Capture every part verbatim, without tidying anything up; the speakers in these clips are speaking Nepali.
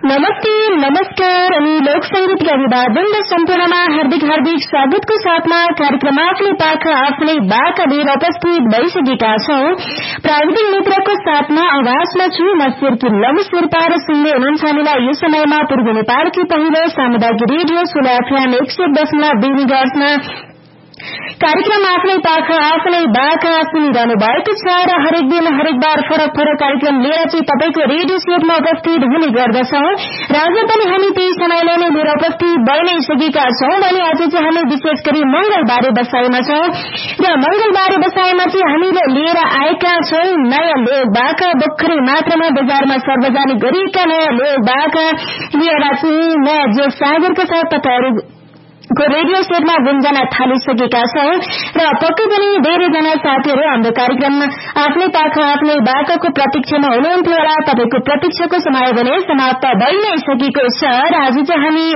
नमस्ते, नमस्कार अनि लोक संगीतका अभिवादन र सम्पूर्णमा हार्दिक हार्दिक स्वागतको साथमा कार्यक्रम आफ्नै पाखा आफ्नै बाका लिएर उपस्थित भइसकेका छौं। प्राविधिक मित्रको साथमा आवाजमा छु म सिर्की लम शेर्पा र सुन्दै हुनुहुन्छ हामीलाई यो समयमा पूर्व नेपालकी पहिलो सामुदायिक रेडियो सोला एफएम एक सय दशमलव दुई मेगाहर्जमा कार्यक्रम आफ्नै पाखा आफ्नै बाका सुनिरहनु भएको छ र हरेक दिन हरेक बार फरक फरक कार्यक्रम लिएर चाहिँ तपाईको रेडियो सेटमा उपस्थित हुने गर्दछौं र आज पनि हामी त्यही समयलाई नै लिएर उपस्थित भइ नै सकेका छौं भने आज चाहिँ हामी विशेष गरी मंगलबारे बसाइमा छौं र मंगलबारे बसाइमा चाहिँ हामीले लिएर आएका छौं नयाँ लोक बाका भर्खरै मात्रामा बजारमा सार्वजनिक गरिएका नयाँ लोक बाका लिएर चाहिँ नयाँ जो सागरका साथ तपाईहरु को रेडियो सेटमा गुन्जना थालिसकेका छौं र पक्कै पनि धेरैजना साथीहरू हाम्रो कार्यक्रममा आफ्नै पाखा आफ्नै बाकाको प्रतीक्षामा हुनुहुन्थ्यो होला। तपाईको प्रतीक्षाको समय भने समाप्त भइ नै सकेको छ र आज चाहिँ हामी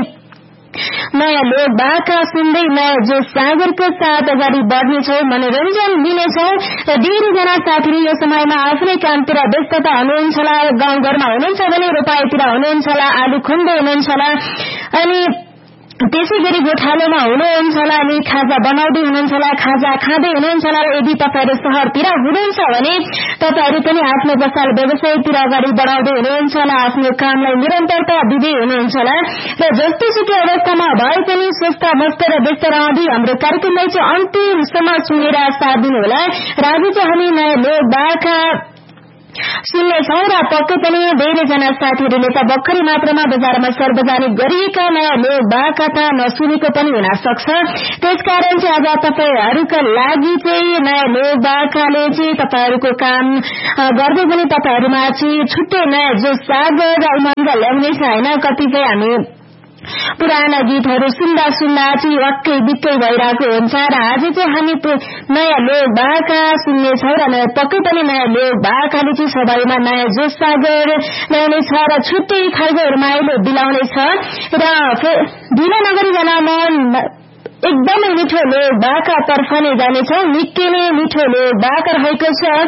नयाँ लोक बाका सुन्दै नयाँ जो सागरको साथ अगाडि बढ्नेछौं, मनोरञ्जन लिनेछौं र धेरैजना साथीहरू यो समयमा आफ्नै कामतिर व्यस्तता हुनुहुन्छ होला, गाउँघरमा हुनुहुन्छ भने रोपाईतिर हुनुहुन्छ होला, आलु खन्दै हुनुहुन्छ होला अनि त्यसै गरी गोठालोमा हुनुहुन्छ होला अनि खाजा बनाउँदै हुनुहुन्छ होला, खाजा खाँदै हुनुहुन्छ होला र यदि तपाईहरु शहरतिर हुनुहुन्छ भने तपाईहरु पनि आफ्नो पसल व्यवसायतिर अगाडि बढाउँदै हुनुहुन्छ होला, आफ्नो कामलाई निरन्तरता दिँदै हुनुहुन्छ होला र जस्तोसुकै अवस्थामा भए पनि स्वस्थ मस्त र व्यस्त रहँदै हाम्रो कार्यक्रमलाई चाहिँ अन्तिमसम्म सुनेर साथ दिनु होला र आज चाहिँ हामी नयाँ लोक बाका सुन्नेछौं र पक्कै पनि धेरैजना साथीहरूले त भर्खरै मात्रामा बजारमा सार्वजनिक गरिएका नयाँ लोक बाका त नसुनेको पनि हुन सक्छ। त्यसकारण चाहिँ आज तपाईहरुका लागि चाहिँ नयाँ लोक बाकाले चाहिँ तपाईहरुको काम गर्दै पनि तपाईहरुमा चाहिँ छुट्टै नयाँ जो सागर र उमङ्ग ल्याउनेछ हैन। कतिपय हामी पुराना गीतहरू सुन्दा सुन्दा चाहिँ वाक्कै बिक्कै भइरहेको हुन्छ र आज चाहिँ हामी नयाँ लोक बाका सुन्नेछौं र पक्कै पनि नयाँ लोक बाकाले चाहिँ सबैमा नयाँ जोश सागर ल्याउनेछ र छुट्टै खालको रमाइलो दिलाउनेछ र ढिलो नगरिकन म एकदमै मिठो लोक बाका तर्फ नै जानेछौं। निकै नै मिठो लोक बाका रहेको छ,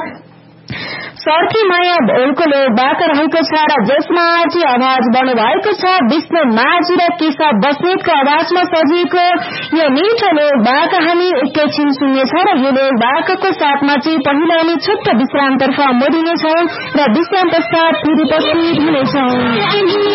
सर्की माया भोलको लोक बाका रहेको छ र जसमा चाहिँ आवाज बन्नु भएको छ विष्णु माझी र केशव बस्नेतको आवाजमा सजिएको यो मिठो लोक बाका हामी एकैछिन सुन्नेछौं र यो लोक बाकाको साथमा चाहिँ पहिला अनि छोटो विश्रामतर्फ मोडिनेछौं र विश्राम पश्चात फेरि पछि हुनेछौं।